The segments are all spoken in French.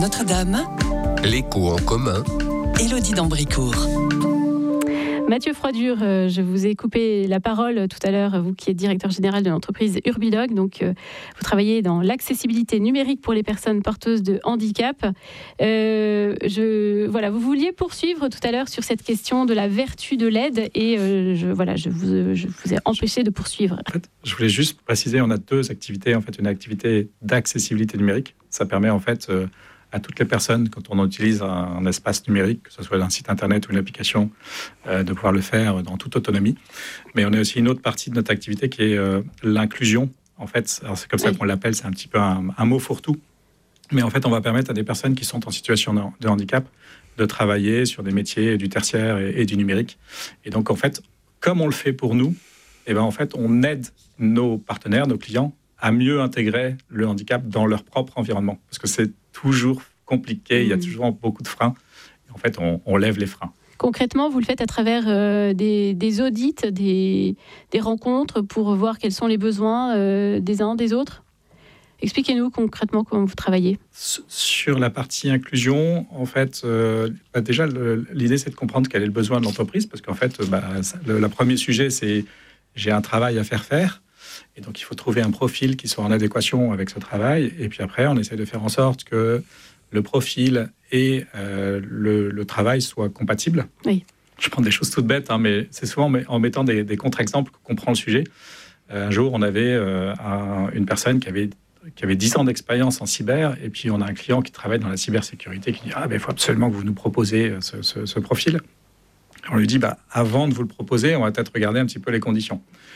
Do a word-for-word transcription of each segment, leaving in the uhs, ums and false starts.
Notre-Dame, L'écho en commun. Élodie d'Ambricourt. Mathieu Froidure, euh, je vous ai coupé la parole tout à l'heure, vous qui êtes directeur général de l'entreprise Urbilog. Donc, euh, vous travaillez dans l'accessibilité numérique pour les personnes porteuses de handicap. Euh, je, voilà, vous vouliez poursuivre tout à l'heure sur cette question de la vertu de l'aide et euh, je, voilà, je, vous, je vous ai empêché de poursuivre. En fait, je voulais juste préciser, on a deux activités. En fait, une activité d'accessibilité numérique. Ça permet en fait euh, à toutes les personnes, quand on utilise un, un espace numérique, que ce soit un site internet ou une application, euh, de pouvoir le faire dans toute autonomie. Mais on a aussi une autre partie de notre activité qui est euh, l'inclusion. En fait, alors c'est comme ça oui. qu'on l'appelle, c'est un petit peu un, un mot fourre-tout. Mais en fait, on va permettre à des personnes qui sont en situation de, de handicap de travailler sur des métiers du tertiaire et, et du numérique. Et donc, en fait, comme on le fait pour nous, eh ben, en fait, on aide nos partenaires, nos clients, à mieux intégrer le handicap dans leur propre environnement. Parce que c'est toujours compliqué, mmh. il y a toujours beaucoup de freins. En fait, on, on lève les freins. Concrètement, vous le faites à travers euh, des, des audits, des, des rencontres pour voir quels sont les besoins euh, des uns, des autres ? Expliquez-nous concrètement comment vous travaillez. Sur la partie inclusion, en fait, euh, bah déjà, le, l'idée, c'est de comprendre quel est le besoin de l'entreprise. Parce qu'en fait, bah, ça, le, le premier sujet, c'est j'ai un travail à faire faire. Et donc, il faut trouver un profil qui soit en adéquation avec ce travail. Et puis après, on essaie de faire en sorte que le profil et euh, le, le travail soient compatibles. Oui. Je prends des choses toutes bêtes, hein, mais c'est souvent en mettant des, des contre-exemples qu'on comprend le sujet. Euh, un jour, on avait euh, un, une personne qui avait, qui avait dix ans d'expérience en cyber. Et puis, on a un client qui travaille dans la cybersécurité qui dit « Ah, ben, il faut absolument que vous nous proposiez ce, ce, ce profil. » On lui dit bah, « Avant de vous le proposer, on va peut-être regarder un petit peu les conditions. »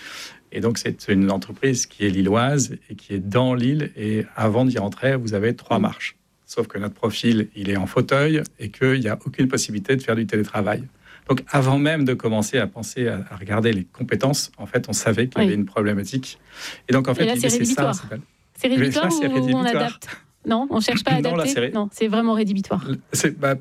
Et donc, c'est une entreprise qui est lilloise et qui est dans Lille. Et avant d'y rentrer, vous avez trois marches. Sauf que notre profil, il est en fauteuil et qu'il n'y a aucune possibilité de faire du télétravail. Donc, avant même de commencer à penser à, à regarder les compétences, en fait, on savait qu'il y avait oui. une problématique. Et donc, en fait, et là, l'idée, c'est rédhibitoire. C'est ça. C'est rédhibitoire, là, c'est rédhibitoire ou on adapte ? Non, on ne cherche pas à adapter. Non, là, c'est... Ré... non, c'est vraiment rédhibitoire. C'est... Bah...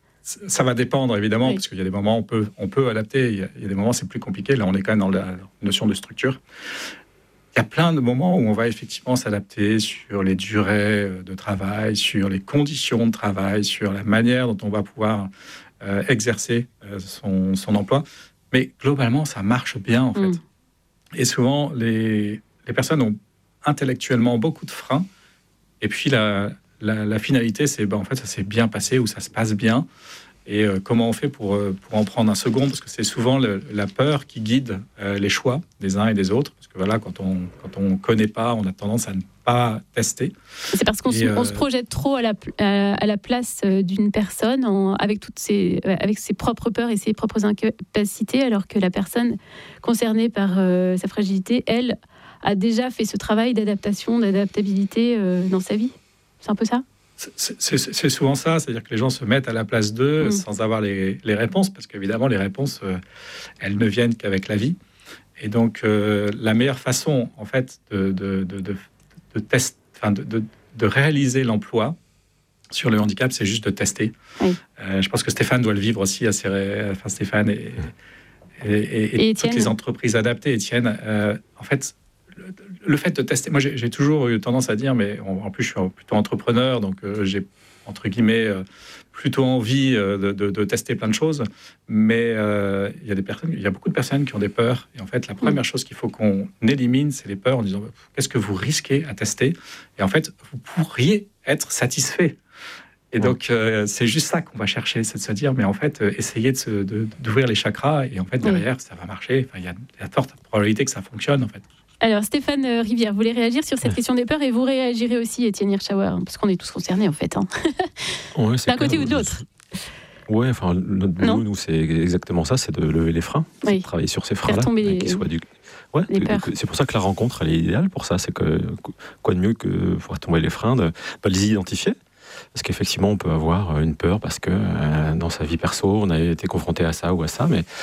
Ça va dépendre, évidemment, oui. parce qu'il y a des moments où on peut, on peut adapter, il y, a, il y a des moments où c'est plus compliqué. Là, on est quand même dans la notion de structure. Il y a plein de moments où on va effectivement s'adapter sur les durées de travail, sur les conditions de travail, sur la manière dont on va pouvoir euh, exercer euh, son, son emploi. Mais globalement, ça marche bien, en fait. Mm. Et souvent, les, les personnes ont intellectuellement beaucoup de freins. Et puis, la... La, la finalité, c'est ben, en fait, ça s'est bien passé ou ça se passe bien. Et euh, comment on fait pour, euh, pour en prendre un second ? Parce que c'est souvent le, la peur qui guide euh, les choix des uns et des autres. Parce que voilà, quand on quand on connaît pas, on a tendance à ne pas tester. C'est parce qu'on se, euh, on se projette trop à la, à, à la place d'une personne en, avec, toutes ses, avec ses propres peurs et ses propres incapacités, alors que la personne concernée par euh, sa fragilité, elle, a déjà fait ce travail d'adaptation, d'adaptabilité euh, dans sa vie. C'est un peu ça ? c'est, c'est, c'est souvent ça, c'est-à-dire que les gens se mettent à la place d'eux mmh. sans avoir les, les réponses, parce qu'évidemment, les réponses, euh, elles ne viennent qu'avec la vie. Et donc, euh, la meilleure façon, en fait, de, de, de, de, de, test, enfin de, de, de réaliser l'emploi sur le handicap, c'est juste de tester. Oui. Euh, je pense que Stéphane doit le vivre aussi, assez, enfin Stéphane et, et, et, et, et toutes les entreprises adaptées, Étienne, euh, en fait, le fait de tester, moi j'ai, j'ai toujours eu tendance à dire, mais en, en plus je suis plutôt entrepreneur, donc euh, j'ai entre guillemets euh, plutôt envie euh, de, de, de tester plein de choses, mais euh, il y a des personnes, il y a beaucoup de personnes qui ont des peurs, et en fait la première mmh. chose qu'il faut qu'on élimine, c'est les peurs en disant qu'est-ce que vous risquez à tester, et en fait vous pourriez être satisfait. Et mmh. donc euh, c'est juste ça qu'on va chercher, c'est de se dire mais en fait euh, essayez de se, de, d'ouvrir les chakras, et en fait derrière mmh. ça va marcher. Enfin, il y a de forte probabilité que ça fonctionne en fait. Alors, Stéphane Rivière, vous voulez réagir sur cette question des peurs et vous réagirez aussi, Étienne Hirschauer, parce qu'on est tous concernés, en fait. Hein. Ouais, d'un côté ou de l'autre. Oui, enfin, notre boulot, nous, c'est exactement ça, c'est de lever les freins, oui. c'est de travailler sur ces freins-là. Faire tomber les, soient du... ouais, les peurs. C'est pour ça que la rencontre, elle est idéale pour ça. C'est que, quoi de mieux que faire tomber les freins, de, de les identifier. Parce qu'effectivement, on peut avoir une peur parce que euh, dans sa vie perso, on a été confronté à ça ou à ça, mais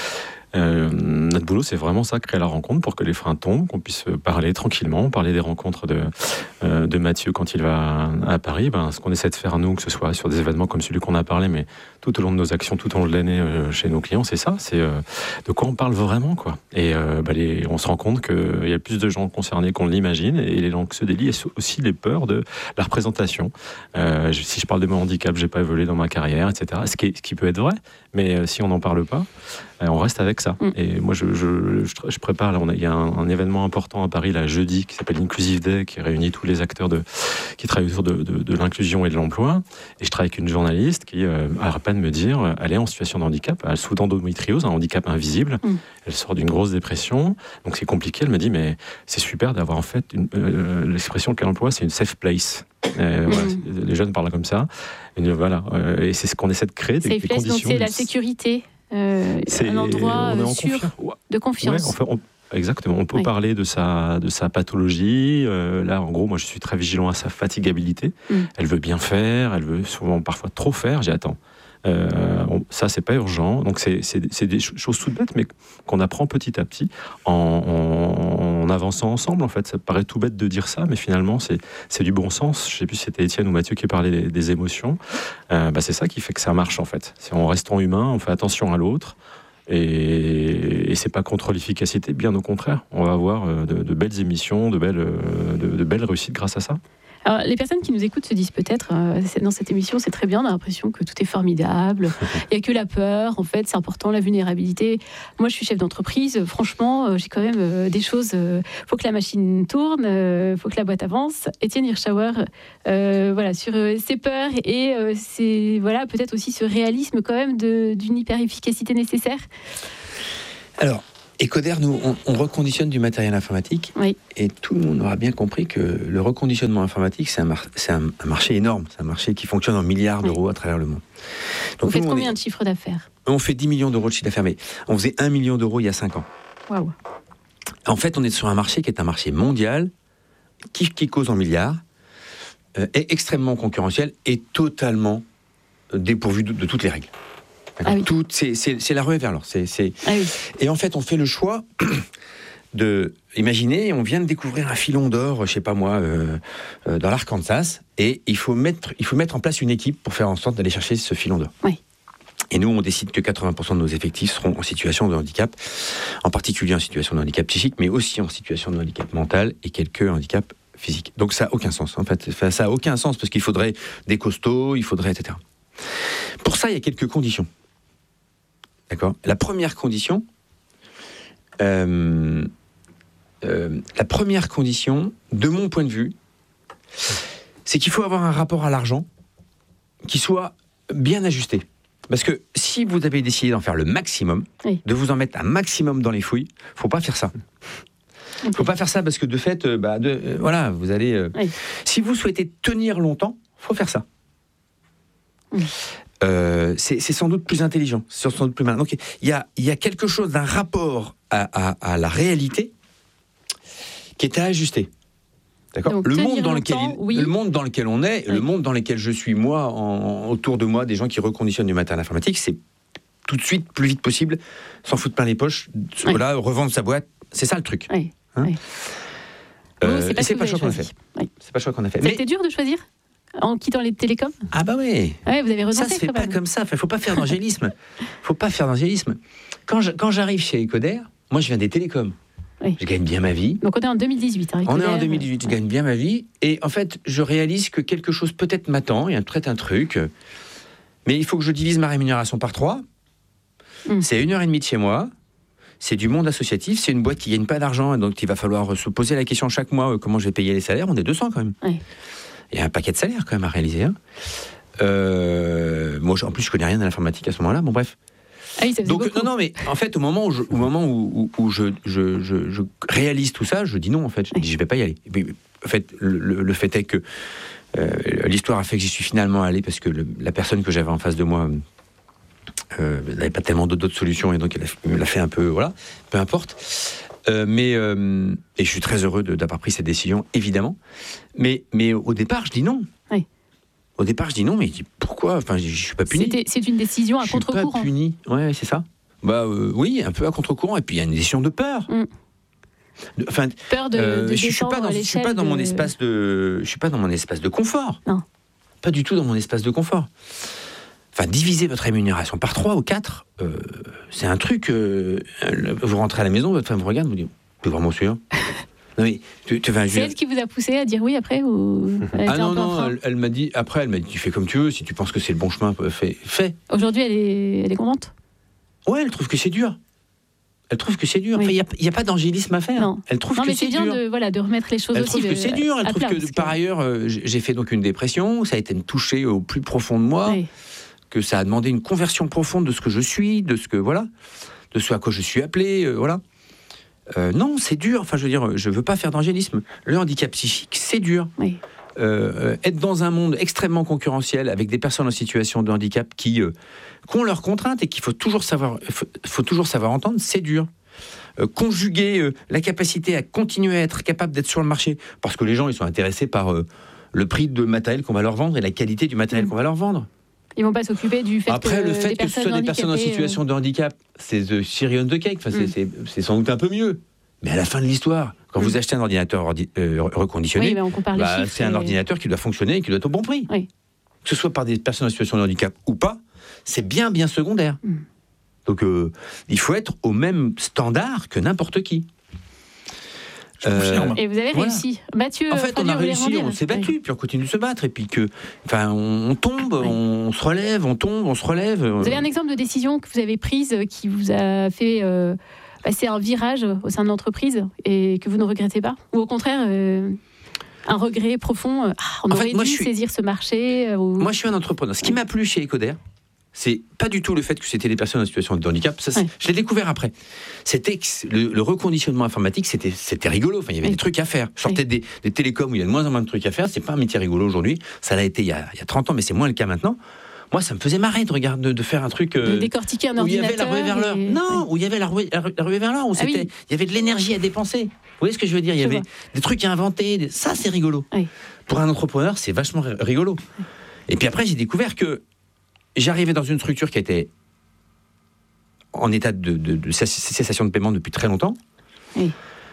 Euh, notre boulot, c'est vraiment ça, créer la rencontre pour que les freins tombent, qu'on puisse parler tranquillement, parler des rencontres de, euh, de Mathieu quand il va à Paris. Ben, ce qu'on essaie de faire, nous, que ce soit sur des événements comme celui qu'on a parlé, mais tout au long de nos actions, tout au long de l'année euh, chez nos clients, c'est ça, c'est euh, de quoi on parle vraiment, quoi. Et euh, ben, les, on se rend compte qu'il y a plus de gens concernés qu'on l'imagine, et les langues se délient, et aussi les peurs de la représentation. Euh, si je parle de mon handicap, j'ai pas évolué dans ma carrière, et cetera. Ce qui, ce qui peut être vrai, mais euh, si on n'en parle pas, euh, on reste avec ça. Mm. Et moi, je, je, je, je prépare, là, on a, il y a un, un événement important à Paris, là, jeudi, qui s'appelle Inclusive Day, qui réunit tous les acteurs de, qui travaillent autour de, de, de l'inclusion et de l'emploi. Et je travaille avec une journaliste qui euh, arrête pas de me dire, elle est en situation de handicap, elle souffre d'endométriose, un handicap invisible. Mm. Elle sort d'une grosse dépression, donc c'est compliqué. Elle me dit, mais c'est super d'avoir en fait une, euh, l'expression qu'elle emploie, c'est une safe place. Euh, mmh. Voilà, les jeunes parlent comme ça. Et, voilà, euh, et c'est ce qu'on essaie de créer, des, safe des place, conditions. Donc c'est la sécurité, euh, un endroit euh, sûr, confi- de confiance. Ouais, en fait, on, exactement. On peut oui. parler de sa, de sa pathologie. Euh, là, en gros, moi, je suis très vigilant à sa fatigabilité. Mmh. Elle veut bien faire, elle veut souvent parfois trop faire. J'ai attends. Euh, on, ça, c'est pas urgent. Donc, c'est, c'est, c'est des choses toutes bêtes, mais qu'on apprend petit à petit en, en, en avançant ensemble. En fait, ça paraît tout bête de dire ça, mais finalement, c'est, c'est du bon sens. Je sais plus si c'était Étienne ou Mathieu qui parlait des, des émotions. Euh, bah, c'est ça qui fait que ça marche, en fait. C'est en restant humain, on fait attention à l'autre. Et, et c'est pas contre l'efficacité, bien au contraire. On va avoir de, de belles émissions, de belles, de, de belles réussites grâce à ça. Alors, les personnes qui nous écoutent se disent peut-être, euh, dans cette émission, c'est très bien, on a l'impression que tout est formidable, il n'y a que la peur, en fait, c'est important, la vulnérabilité. Moi, je suis chef d'entreprise, franchement, euh, j'ai quand même euh, des choses, il euh, faut que la machine tourne, il euh, faut que la boîte avance. Étienne Hirschauer, euh, voilà, sur euh, ses peurs et euh, c'est, voilà, peut-être aussi ce réalisme quand même de, d'une hyper-efficacité nécessaire. Alors, Ecoder, nous, on, on reconditionne du matériel informatique, oui. Et tout le monde aura bien compris que le reconditionnement informatique, c'est un, mar- c'est un, un marché énorme, c'est un marché qui fonctionne en milliards d'euros oui. à travers le monde. Donc, vous faites combien est, de chiffre d'affaires ? On fait dix millions d'euros de chiffre d'affaires, mais on faisait un million d'euros il y a cinq ans. Waouh. En fait, on est sur un marché qui est un marché mondial, qui, qui cause en milliards, euh, est extrêmement concurrentiel et totalement dépourvu de, de toutes les règles. Ah oui. Tout, c'est, c'est, c'est la ruée vers l'or. C'est, c'est... Ah oui. Et en fait, on fait le choix de... Imaginez, on vient de découvrir un filon d'or, je sais pas moi, euh, euh, dans l'Arkansas, et il faut, mettre, il faut mettre en place une équipe pour faire en sorte d'aller chercher ce filon d'or. Oui. Et nous, on décide que quatre-vingts pour cent de nos effectifs seront en situation de handicap, en particulier en situation de handicap psychique, mais aussi en situation de handicap mental et quelques handicaps physiques. Donc ça n'a aucun sens, en fait. Enfin, ça n'a aucun sens, parce qu'il faudrait des costauds, il faudrait, et cetera. Pour ça, il y a quelques conditions. D'accord ? La première condition, euh, euh, la première condition, de mon point de vue, c'est qu'il faut avoir un rapport à l'argent qui soit bien ajusté. Parce que si vous avez décidé d'en faire le maximum, oui. de vous en mettre un maximum dans les fouilles, faut pas faire ça. Okay. Faut pas faire ça parce que de fait, euh, bah, de, euh, voilà, vous allez. Euh, oui. Si vous souhaitez tenir longtemps, faut faire ça. Oui. Euh, c'est, c'est sans doute plus intelligent, c'est sans doute plus malin. Donc il y a, y a quelque chose d'un rapport à, à, à la réalité qui est à ajuster. D'accord ? Donc, le monde dans lequel il, oui. le monde dans lequel on est, oui. le monde dans lequel je suis moi, en, autour de moi, des gens qui reconditionnent du matériel informatique, c'est tout de suite, plus vite possible, s'en foutre plein les poches, oui. voilà, revendre sa boîte, c'est ça le truc. Oui. Hein oui. Euh, c'est pas, c'est pas le choix qu'on a fait. Oui. C'est pas le choix qu'on a fait. Ça a été dur de choisir ? En quittant les télécoms ? Ah bah oui. Ouais, vous avez renoncé. Ça se fait pas comme ça. Il faut pas faire d'angélisme. faut pas faire d'angélisme. Quand, je, quand j'arrive chez Ecoder, moi je viens des télécoms. Oui. Je gagne bien ma vie. Donc on est en deux mille dix-huit. Hein, on est en deux mille dix-huit. Je gagne bien ma vie. Et en fait, je réalise que quelque chose peut-être m'attend. Il y a peut-être un truc. Mais il faut que je divise ma rémunération par trois. Mm. C'est une heure et demie de chez moi. C'est du monde associatif. C'est une boîte qui gagne pas d'argent. Donc il va falloir se poser la question chaque mois euh, comment je vais payer les salaires. On est deux cents quand même. Oui. Il y a un paquet de salaires quand même à réaliser. Hein. Euh, moi, en plus, je connais rien à l'informatique à ce moment-là. Bon, bref. Ah oui, ça faisait Donc, beaucoup. non, non, mais en fait, au moment où je, au moment où, où, où je, je, je, je réalise tout ça, je dis non, en fait. Je oui. dis, je vais pas y aller. Et puis, en fait, le, le, le fait est que euh, l'histoire a fait que j'y suis finalement allé parce que le, la personne que j'avais en face de moi euh, n'avait pas tellement d'autres solutions et donc elle, a, elle l'a fait un peu, voilà, peu importe. Euh, mais euh, et je suis très heureux de, d'avoir pris cette décision, évidemment. Mais, mais au départ, je dis non. Oui. Au départ, je dis non, mais je dis pourquoi ? Enfin, je, je suis pas puni. C'était, c'est une décision à je contre-courant. Je suis pas puni. Ouais, c'est ça. Bah euh, oui, un peu à contre-courant. Et puis il y a une décision de peur. Mm. De, enfin, peur de, euh, de je suis pas dans, je suis pas dans de... mon espace de, je suis pas dans mon espace de confort. Non. Pas du tout dans mon espace de confort. Enfin, diviser votre rémunération par trois ou quatre, euh, c'est un truc. Euh, vous rentrez à la maison, votre femme vous regarde, vous dit, t'es vraiment sûr? Non, mais, tu, tu, enfin, c'est je... elle qui vous a poussé à dire oui après ou elle Ah était non, un peu en non, frein elle, elle m'a dit, après, elle m'a dit, tu fais comme tu veux, si tu penses que c'est le bon chemin, fais. fais. Aujourd'hui, elle est, elle est contente. Ouais, elle trouve que c'est dur. Elle trouve que c'est dur. Il Oui. n'y a, a pas d'angélisme à faire. Non. Elle trouve Non, que mais c'est c'est bien dur. de, voilà, de remettre les choses Elle aussi. trouve que euh, c'est dur. Elle à trouve plat, que, parce par ailleurs, euh, j'ai fait donc une dépression. Ça a été touché au plus profond de moi. Oui. Que ça a demandé une conversion profonde de ce que je suis, de ce que voilà, de ce à quoi je suis appelé, euh, voilà. Euh, non, c'est dur. Enfin, je veux dire, je veux pas faire d'angélisme. Le handicap psychique, c'est dur. Oui. Euh, être dans un monde extrêmement concurrentiel avec des personnes en situation de handicap qui, euh, qui ont leurs contraintes et qu'il faut toujours savoir, faut, faut toujours savoir entendre, c'est dur. Euh, conjuguer euh, la capacité à continuer à être capable d'être sur le marché, parce que les gens ils sont intéressés par euh, le prix de matériel qu'on va leur vendre et la qualité du matériel mmh. qu'on va leur vendre. Ils vont pas s'occuper du fait Après, que le fait que ce soit des personnes en situation de handicap, c'est the cherry on the cake. Enfin, Mm. c'est, c'est sans doute un peu mieux. Mais à la fin de l'histoire, quand mm. vous achetez un ordinateur ordi- euh, reconditionné, oui, mais on compare les bah, chiffres c'est un et... ordinateur qui doit fonctionner et qui doit être au bon prix. Oui. Que ce soit par des personnes en situation de handicap ou pas, c'est bien, bien secondaire. Mm. Donc, euh, il faut être au même standard que n'importe qui. Euh, et vous avez voilà. réussi. Mathieu, en fait, on a réussi, on s'est battu, oui. puis on continue de se battre, et puis que, enfin, on, on tombe, oui. on se relève, on tombe, on se relève. Vous avez un exemple de décision que vous avez prise qui vous a fait euh, passer un virage au sein de l'entreprise et que vous ne regrettez pas, ou au contraire euh, un regret profond, euh, ah, on en aurait fait, dû suis... saisir ce marché. Euh, ou... Moi, je suis un entrepreneur. Ce qui m'a plu chez Ecoder, c'est pas du tout le fait que c'était des personnes en situation de handicap. Ça, ouais. Je l'ai découvert après. C'était le, le reconditionnement informatique, c'était, c'était rigolo. Enfin, il y avait oui. des trucs à faire. Je sortais oui. des, des télécoms où il y a de moins en moins de trucs à faire. C'est pas un métier rigolo aujourd'hui. Ça l'a été il y a, il y a trente ans, mais c'est moins le cas maintenant. Moi, ça me faisait marrer de regarder, de, de faire un truc euh, de décortiquer un où il y ordinateur. avait la ruée vers l'heure. Et... Non, où il y avait la ruée, la ruée vers l'heure. Où c'était, ah oui. il y avait de l'énergie à dépenser. Vous voyez ce que je veux dire? Il y je avait vois. des trucs à inventer. Des... Ça, c'est rigolo. Oui. Pour un entrepreneur, c'est vachement rigolo. Oui. Et puis après, j'ai découvert que j'arrivais dans une structure qui était en état de, de, de cessation de paiement depuis très longtemps. Oui.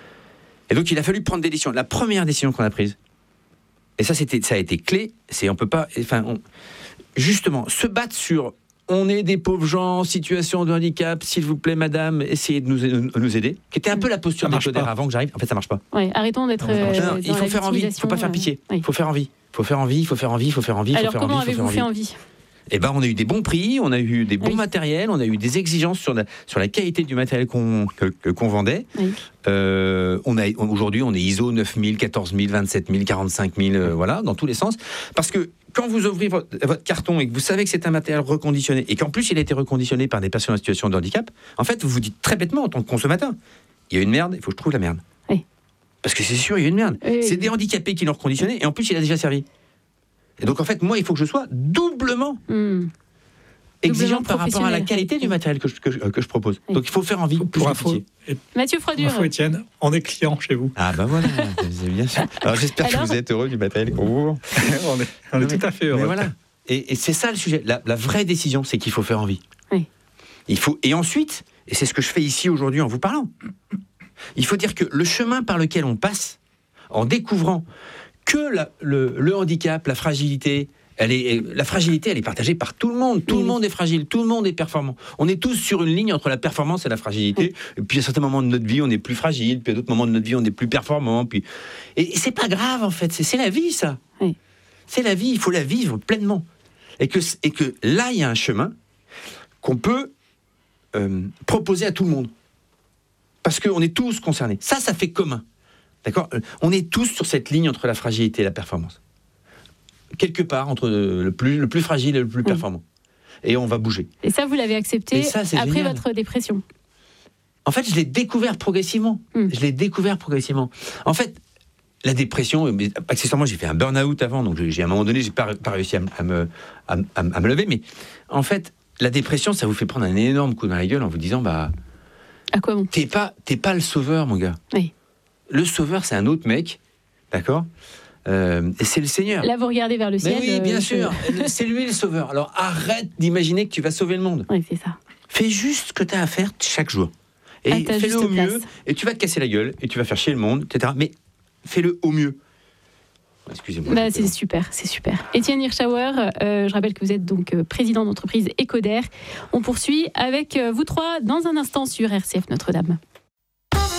Et donc, il a fallu prendre des décisions. La première décision qu'on a prise, et ça, c'était, ça a été clé, c'est on peut pas... Enfin, on, justement, se battre sur on est des pauvres gens en situation de handicap, s'il vous plaît, madame, essayez de nous, nous aider, qui était un peu la posture d'Ecoder avant que j'arrive. En fait, ça marche pas. Oui, arrêtons d'être... Non, non, non, il faut faire envie, il faut pas faire pitié. Il oui. faut faire envie. Il faut faire envie, il faut faire envie, il faut faire envie. Alors, faut faire comment envie, avez-vous fait envie? Eh ben, on a eu des bons prix, on a eu des bons oui. matériels, on a eu des exigences sur la, sur la qualité du matériel qu'on, que, qu'on vendait. Oui. Euh, on a, aujourd'hui, on est I S O neuf mille, quatorze mille, vingt-sept mille, quarante-cinq mille, euh, voilà, dans tous les sens. Parce que quand vous ouvrez votre, votre carton et que vous savez que c'est un matériel reconditionné, et qu'en plus il a été reconditionné par des personnes en situation de handicap, en fait, vous vous dites très bêtement en tant que consommateur, il y a une merde, il faut que je trouve la merde. Oui. Parce que c'est sûr, il y a une merde. Oui, c'est oui. des handicapés qui l'ont reconditionné, et en plus, il a déjà servi. Et donc, en fait, moi, il faut que je sois doublement mmh. exigeant par rapport à la qualité du matériel que je, que je, que je propose. Oui. Donc, il faut faire envie. Pour info, Mathieu Froidure. Pour info, Étienne, on est client chez vous. Ah, ben voilà, c'est bien sûr. Alors, j'espère Alors, que vous êtes heureux du matériel qu'on vous vend. on est, on est mais, tout à fait heureux. Mais voilà. Et, et c'est ça le sujet. La, la vraie décision, c'est qu'il faut faire envie. Oui. Il faut, et ensuite, et c'est ce que je fais ici aujourd'hui en vous parlant, il faut dire que le chemin par lequel on passe, en découvrant que la, le, le handicap, la fragilité, elle est, la fragilité, elle est partagée par tout le monde. Tout oui. le monde est fragile, tout le monde est performant. On est tous sur une ligne entre la performance et la fragilité. Oui. Et puis à certains moments de notre vie, on est plus fragile. Puis à d'autres moments de notre vie, on est plus performant. Puis... Et, et c'est pas grave, en fait. C'est, c'est la vie, ça. Oui. C'est la vie. Il faut la vivre pleinement. Et que, et que là, il y a un chemin qu'on peut euh, proposer à tout le monde. Parce qu'on est tous concernés. Ça, ça fait commun. D'accord ? On est tous sur cette ligne entre la fragilité et la performance. Quelque part, entre le plus, le plus fragile et le plus mmh. performant. Et on va bouger. Et ça, vous l'avez accepté ça, après génial. Votre dépression ? En fait, je l'ai découvert progressivement. Mmh. Je l'ai découvert progressivement. En fait, la dépression, accessoirement, j'ai fait un burn-out avant, donc j'ai, à un moment donné, j'ai pas, pas réussi à, à, me, à, à me lever. Mais en fait, la dépression, ça vous fait prendre un énorme coup dans la gueule en vous disant, bah... À quoi bon ? T'es pas, t'es pas le sauveur, mon gars. Oui. Le sauveur, c'est un autre mec, d'accord ? euh, Et c'est le Seigneur. Là, vous regardez vers le ciel. Mais oui, bien euh, sûr. C'est lui le sauveur. Alors arrête d'imaginer que tu vas sauver le monde. Oui, c'est ça. Fais juste ce que tu as à faire chaque jour. Et à ta fais-le au juste mieux. place. Et tu vas te casser la gueule, et tu vas faire chier le monde, et cetera. Mais fais-le au mieux. Excusez-moi. Bah, c'est super, c'est super. Étienne Hirschauer, euh, je rappelle que vous êtes donc euh, président d'entreprise Ecoder. On poursuit avec euh, vous trois dans un instant sur R C F Notre-Dame.